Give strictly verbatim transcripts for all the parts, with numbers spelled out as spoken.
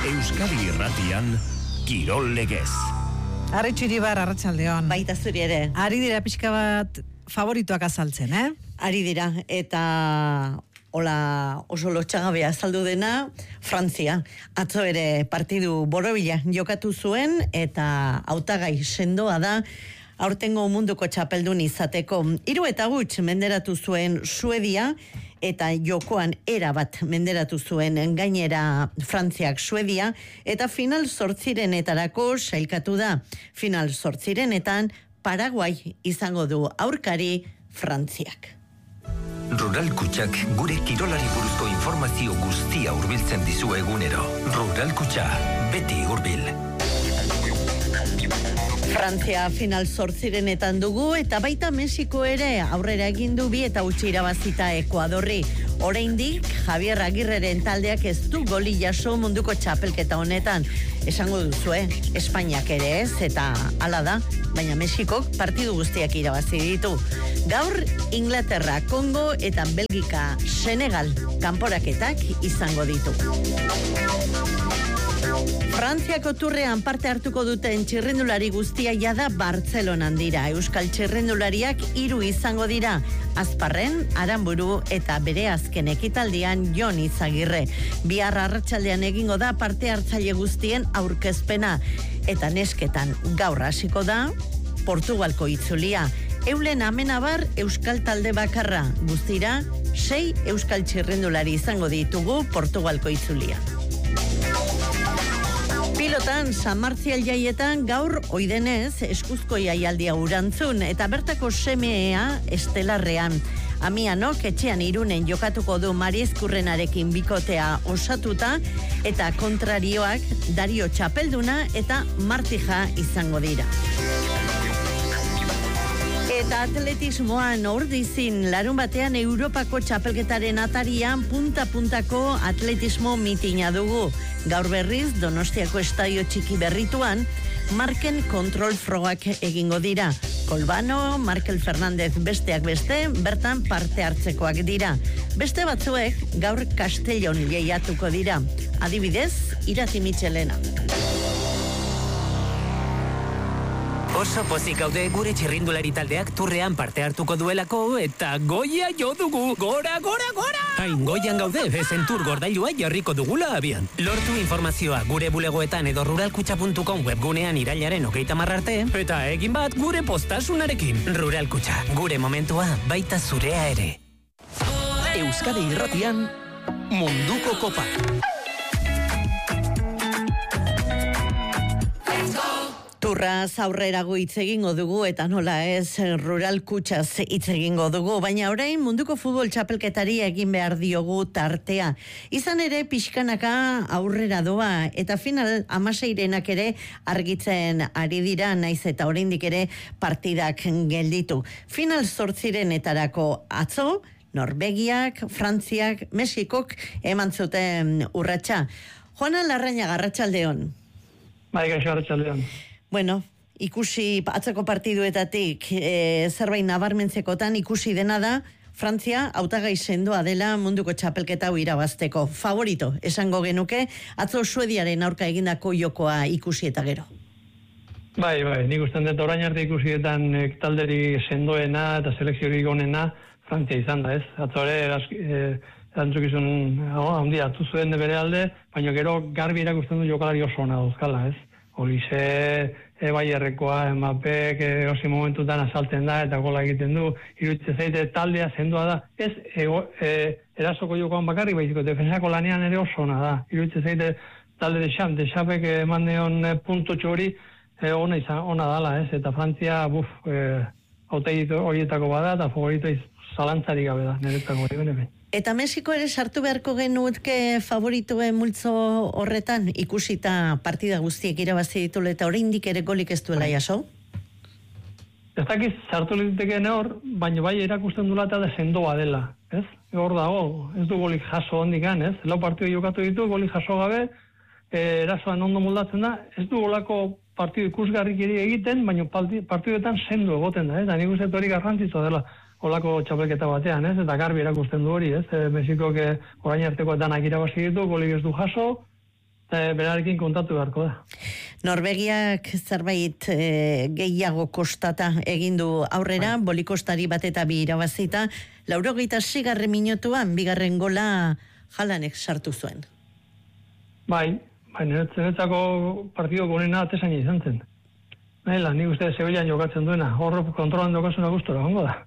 Euskadi Irratian, Kirol Legez. Arri Txiribar, arratsaldeon. Baita zuri ere. Ari dira pixka bat favoritoak azaltzen, eh? Ari dira, eta hola oso lotxagabea azaldu dena, Frantzia. Atzo ere partidu borobila jokatu zuen, eta hautagai sendoa da, aurtengo munduko txapeldun izateko. Hiru eta huts menderatu zuen Suedia, eta jokoan era bat menderatu zuen gainera Frantziak Suedia, eta final zortzirenetarako sailkatu da. Final zortzirenetan Paraguay izango du aurkari Frantziak. Rural Kutxak gure kirolari buruzko informazio guztia hurbiltzen dizu egunero. Rural Kutxa, beti hurbil. Frantzia final zortzirenetan dugu, eta baita Mexiko ere aurrera egin du bi eta utzi irabazita Ekuadorri. Oraindik Javier Agirreren taldeak ez du goli jaso munduko txapelketa honetan. Esango duzue, Espainiak ere ez, eta hala da, baina Mexikok partidu guztiak irabazi ditu. Gaur Inglaterra, Kongo eta Belgika, Senegal kanporaketak izango ditu. Frantziako turrean parte hartuko duten txirrindulari guztia jada Bartzelonan dira. Euskal txirrindulariak hiru izango dira. Azparren, Aranburu eta bere azken ekitaldian Jon Izagirre. Bihar arratsaldean egingo da parte hartzaile guztien aurkezpena. Eta nesketan gaur hasiko da Portugalko itzulia. Eulen Amenabar euskal talde bakarra. Guztira, sei euskal txirrindulari izango ditugu Portugalko itzulia. Pilotan, San Martzial jaietan gaur oidenez eskuzko jaialdia urantzun, eta bertako semea estelarrean. Amianok etxean Irunen jokatuko du Mariezkurrenarekin bikotea osatuta, eta kontrarioak Dario Txapelduna eta Martija izango dira. Eta atletismoan ordizin larun batean Europako txapelketaren atarian punta-puntako atletismo mitina dugu. Gaur berriz Donostiako estadio txiki berrituan marken kontrol frogak egingo dira. Kolbano, Markel Fernandez besteak beste, bertan parte hartzekoak dira. Beste batzuek gaur Castellon lehiatuko dira. Adibidez, Irati Michelena. Oso pozik gaude gure txirrindulari taldeak turrean parte hartuko duelako, eta goia jo dugu, gora, gora, gora! Hain goian gaude, bezen tur gordailua jarriko dugula abian. Lortu informazioa gure bulegoetan edo ruralkutxa puntu com webgunean irailaren hogeita hamar arte, eta egin bat gure postasunarekin. Ruralkutxa, gure momentua baita zurea ere. Euskadi Irratian, Munduko Kopa. Turraz aurrerago hitz egingo dugu, eta nola ez Rural Kutxaz hitz egingo dugu, baina orain munduko futbol txapelketari egin behar diogu tartea. Izan ere pixkanaka aurrera doa, eta final amaseirenak ere argitzen ari dira, naiz eta oraindik ere partidak gelditu. Final zortzirenetarako atzo, Norvegiak, Frantziak, Mexikok eman zuten urratsa. Juana Larrañaga, arratsaldeon. Bai, gaixo, arratsaldeon. Bueno, ikusi atzeko partiduetatik e, zerbait nabarmentzekotan ikusi dena da Frantzia hautagai sendoa dela munduko txapelketa hau irabazteko. Favorito, esango genuke, atzo Suediaren aurka egindako jokoa ikusi eta gero. Bai, bai, nik usten dut orain arte ikusietan e, talderi sendoena eta selekziorik onena Frantzia izan da, ez? Atzo ere e, erantzukizun handia hartu zuen bere alde, baina gero garbi erakusten du jokalari oso ona dauzkala, ez? Olise, e, bai errekoa, Mbappek, e, osi momentutan azaltzen da eta gola egiten du, iruditzen zaite taldea sendoa da. Ez ego, e, erasoko jokoan bakarrik, baiziko defensako lanean ere oso ona da. Iruditzen zaite talde de Xap, de Xapek eman deon e, punto txori e, ona, izan, ona dala, ez? Eta Frantzia, buf, e, hautegito horietako bada eta favorito zalantzarik gabe da, niretzako hori bene. Eta Mexiko ere sartu beharko genutke favorituen multzo horretan, ikusita partida guztiek irabazi ditule eta oraindik ere golik ez duela jaso? Ez dakiz sartu litekeen hor, baina bai erakusten dula eta sendoa dela, ez? Hor dago, ez du golik jaso hondikan, ez? Lau partidu jokatu ditu, golik jaso gabe, e, erasoan ondo moldatzen da, ez du golako partidu ikusgarrikeri egiten, baina partiduetan sendo egoten da, ez? Da nik uste hori garrantzitsua dela. Olako txapelketa batean, ez? Eta garbi erakusten du hori, ez? E, Mexikok orain arteko danak irabazi ditu, golik ez du jaso, eta berarekin kontatu beharko da. Norvegiak zerbait e, gehiago kostata egin du aurrera, bai. Bolikostari bat eta bi irabazita, laurogeita seigarren minutuan bigarren gola Haalandek sartu zuen. Bai, bai, niretzako partido gonena atesaina izan zen. Naila, nik uste Sevillan jokatzen duena, horro kontrolan dokasuna gustora, hongo da.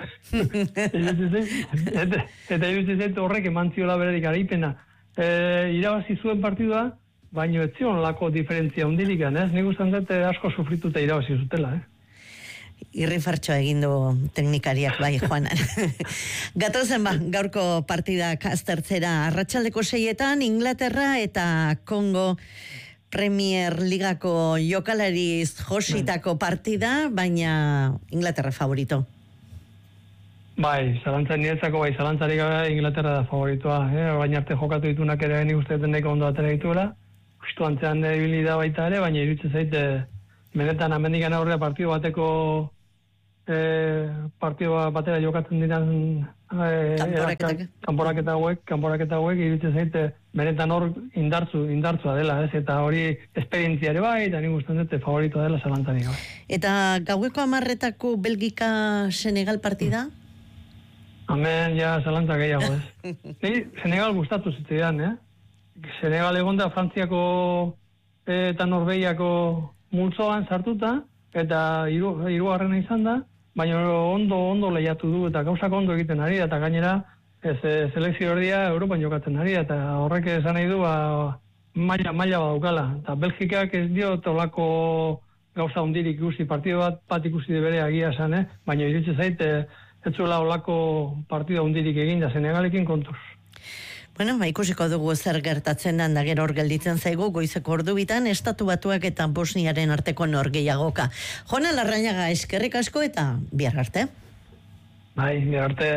eta eta iruditzen zait horrek emantziola berarik araipena. E, irabazi zuen partidua, baino ez zion lako diferentzia hundirik, ez? Nik uste dut asko sufrituta irabazi zutela, eh? Irrifartxoa egin du teknikariak bai, Juanan. Gatozen ba, gaurko partidak aztertzera arratsaldeko seietan, Inglaterra eta Kongo Premier Ligako jokalariz jositako partida, baina Inglaterra favorito. Bai, zalantzan niretzako bai, zalantzarik gabe Inglaterra da favoritoa, eh? Baina arte jokatu ditunak ere nik uste dut ondo atera dituela, justu antzean ibili da baita ere, baina iruditzen zaite benetan amendikan aurrea partido bateko eh, partido batera jokatzen diran eh, kanporaketa kanporaketa hauek, kanporaketa hauek iruditzen zaite benetan hor indartzu, indartzua dela, ez? Eta hori esperientzia ere bai, eta nik uste dut favoritoa dela zalantzarik gabe. Eta gaueko hamarretako Belgika-Senegal partida? Hemen ja zalantza gehiago, ez? Ni Senegal gustatu zitzaidan, eh? Senegal egonda Frantziako eh, eta Norvegiako multzoan sartuta, eta hiru hirugarrena izan da, baina ondo ondo lehiatu du eta gauzak ondo egiten ari da, eta gainera ez selekzio erdia Europan jokatzen ari da, eta horrek esan nahi du ba, maila maila badaukala. Eta Belgikak ez dio tolako gauza hundirik ikusi, partido bat bat ikusi de bere agia esan, eh? Baina iritsi zaite ez zuela olako partido hundirik egin da Senegalekin kontuz. Bueno, ba, ikusiko dugu zer gertatzen dan da gero hor gelditzen zaigu goizeko ordu bitan Estatu Batuak eta Bosniaren arteko norgehiagoka. Jona Larrañaga, eskerrik asko eta bihar arte. Bai, bihar arte.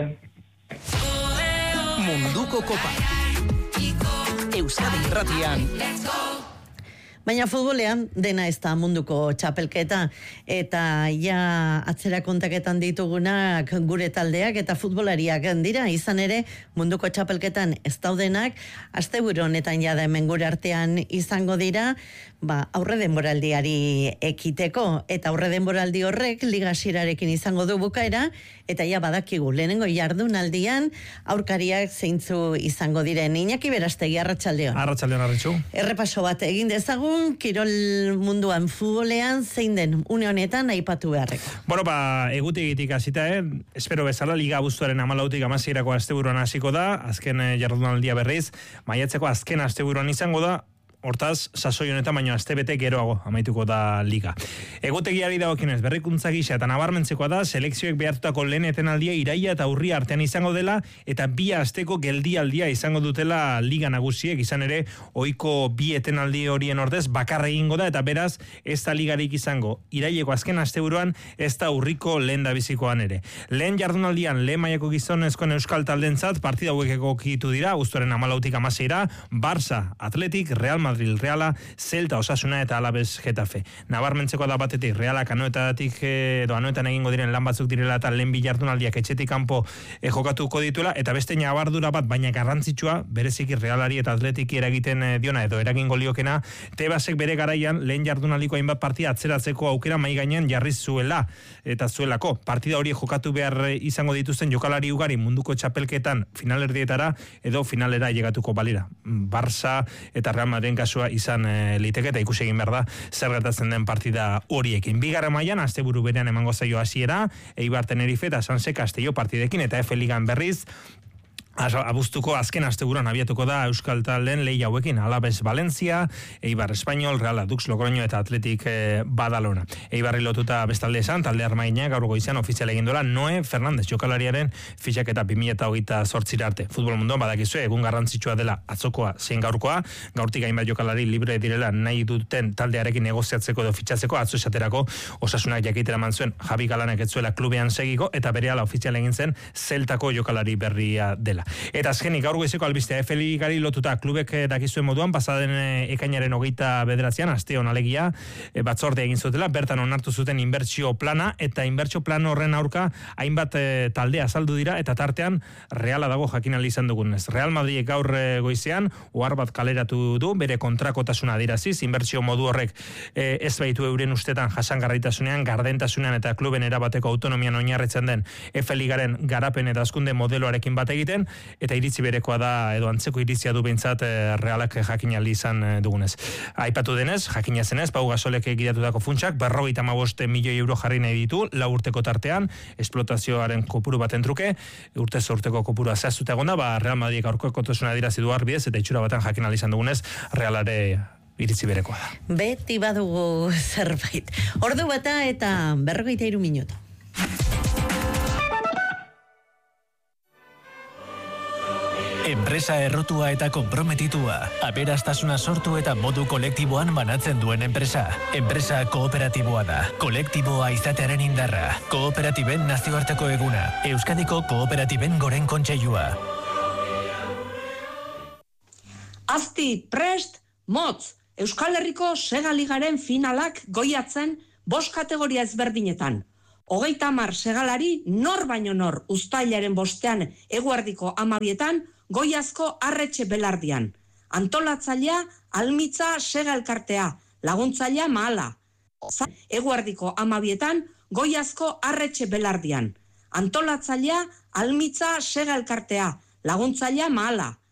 Munduko Kopa. Euskadi Irratian. Baina futbolean dena ez da munduko txapelketa, eta ja atzera kontaketan ditugunak gure taldeak eta futbolariak dira, izan ere munduko txapelketan ez daudenak, asteburu honetan jada hemen gure artean izango dira, ba, aurre denboraldiari ekiteko, eta aurre denboraldi horrek ligasirarekin izango du bukaera, eta ja badakigu lehenengo jardunaldian aurkariak zeintzu izango diren. Iñaki Berastegi, arratsaldeon. Arratsaldeon, Arritxu. Errepaso bat egin dezagun, kirol munduan futbolean zein den une honetan aipatu beharreko. Bueno, ba, egutegitik hasita, eh? Espero bezala liga abuztuaren hamalautik hamaseirako asteburuan hasiko da, azken eh, jardunaldia berriz, maiatzeko azken asteburuan izango da. Hortaz, sasoi honetan baino astebete geroago amaituko da liga. Egutegiari dagokienez berrikuntza gisa eta nabarmentzekoa da selekzioek behartutako lehen etenaldia iraila eta urria artean izango dela eta bi asteko geldialdia izango dutela liga nagusiek, izan ere ohiko bi etenaldi horien ordez bakarra egingo da eta beraz ez da ligarik izango. Iraileko azken asteburuan ez da urriko lehen dabizikoan ere. Lehen jardunaldian lehen mailako gizonezkoen euskal taldentzat partida hauek egokitu dira, abuztuaren hamalautik hamaseira, Barça, Atletik, Real Madrid, Reala, Celta, Osasuna eta Alaves Getafe. Nabarmentzeko da batetik Realak anoetatik edo anoetan egingo diren lan batzuk direla eta lehen bilardunaldiak etxetik kanpo e, jokatuko dituela eta beste nabardura bat baina garrantzitsua bereziki Realari eta Atletiki eragiten e, diona edo eragingo liokena Tebasek bere garaian lehen jardunaldiko hainbat partida atzeratzeko aukera mai gainean jarri zuela eta zuelako. Partida hori jokatu behar izango dituzten jokalari ugari munduko txapelketan finalerdietara edo finalera llegatuko balira. Barça eta Real Madrid kasua izan e, liteke eta ikusi egin behar da zer gertatzen den partida horiekin. Bigarren mailan asteburu berean emango zaio hasiera, Eibar Tenerife eta Sanse Castelló partidekin eta F Ligan berriz abuztuko azken asteburuan abiatuko da euskal taldeen lehia hauekin, Alaves Valencia, Eibar Espanyol, Reala Dux Logroño eta Atletik eh, Badalona. Eibarri lotuta bestalde esan, talde armaina gaur goizean ofizial egin dola Noe Fernandez jokalariaren fitxaketa bi mila hogeita zortzira arte. Futbol munduan badakizue egun garrantzitsua dela atzokoa zein gaurkoa, gaurtik hainbat jokalari libre direla nahi duten taldearekin negoziatzeko edo fitxatzeko, atzo esaterako Osasunak jakitera eman zuen Javi Galanek ez zuela klubean segiko eta berehala ofizial egin zen Zeltako jokalari berria dela. dela. Eta azkenik gaur goizeko albistea F Ligari lotuta klubek dakizuen moduan pasaden ekainaren hogeita bederatzean asteon alegia batzorde egin zutela, bertan onartu zuten inbertsio plana eta inbertsio plan horren aurka hainbat e, talde azaldu dira eta tartean Reala dago jakin ahal izan dugunez. Real Madrid gaur e, goizean ohar bat kaleratu du bere kontrakotasuna adiraziz, inbertsio modu horrek e, ez baitu euren ustetan jasangarritasunean, gardentasunean eta kluben erabateko autonomian oinarritzen den F Ligaren garapen eta hazkunde modeloarekin bat egiten, eta iritzi berekoa da edo antzeko iritzia du behintzat e, Realak jakin ahal izan e, dugunez. Aipatu denez, jakina zenez, Pau Gasolek gidatutako funtsak berrogeita hamabost milioi euro jarri nahi ditu lau urteko tartean, esplotazioaren kopuru baten truke, urtez urteko kopurua zehaztuta egonda, ba Real Madrid aurkakotasuna adirazi du arbidez eta itxura baten jakin ahal izan dugunez, Realare iritzi berekoa da. Beti badugu zerbait. Ordu bata eta berrogeita hiru minutu. Enpresa errotua eta konprometitua, aberastasuna sortu eta modu kolektiboan banatzen duen enpresa. Enpresa kooperatiboa da, kolektiboa izatearen indarra. Kooperatiben nazioarteko eguna, Euskadiko kooperatiben goren kontseilua. Azti, prest, motz, Euskal Herriko segaligaren finalak goiatzen bost kategoria ezberdinetan. Hogeita hamar segalari nor baino nor uztailaren bostean eguerdiko amabietan goiazko arretxe belardian. Antolatzailea Almitza Sega Elkartea, laguntzailea Mahala. Eguerdiko amabietan goiazko arretxe belardian. Antolatzailea Almitza Sega Elkartea, laguntzailea Mahala.